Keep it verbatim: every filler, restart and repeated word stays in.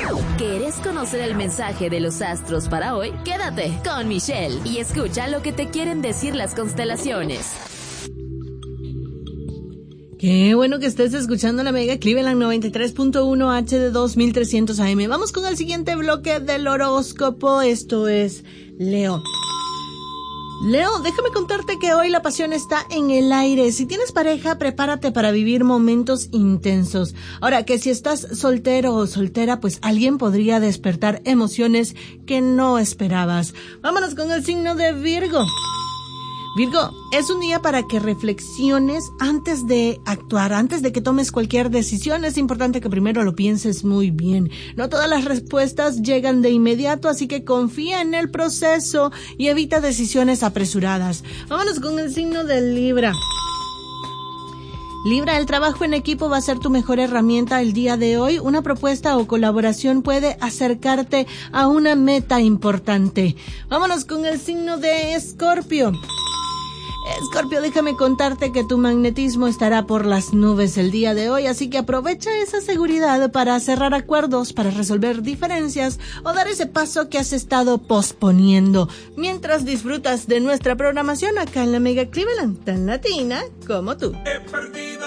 ¿Quieres conocer el mensaje de los astros para hoy? Quédate con Michelle y escucha lo que te quieren decir las constelaciones. Qué bueno que estés escuchando la Mega Cleveland noventa y tres punto uno H D dos mil trescientos A M. Vamos con el siguiente bloque del horóscopo. Esto es Leo. Leo, déjame contarte que hoy la pasión está en el aire. Si tienes pareja, prepárate para vivir momentos intensos. Ahora, que si estás soltero o soltera, pues alguien podría despertar emociones que no esperabas. Vámonos con el signo de Virgo. Virgo, es un día para que reflexiones antes de actuar, antes de que tomes cualquier decisión. Es importante que primero lo pienses muy bien. No todas las respuestas llegan de inmediato, así que confía en el proceso y evita decisiones apresuradas. Vámonos con el signo de Libra. Libra, el trabajo en equipo va a ser tu mejor herramienta el día de hoy. Una propuesta o colaboración puede acercarte a una meta importante. Vámonos con el signo de Escorpio. Escorpio, déjame contarte que tu magnetismo estará por las nubes el día de hoy, así que aprovecha esa seguridad para cerrar acuerdos, para resolver diferencias o dar ese paso que has estado posponiendo, mientras disfrutas de nuestra programación acá en la Mega Cleveland, tan latina como tú. He perdido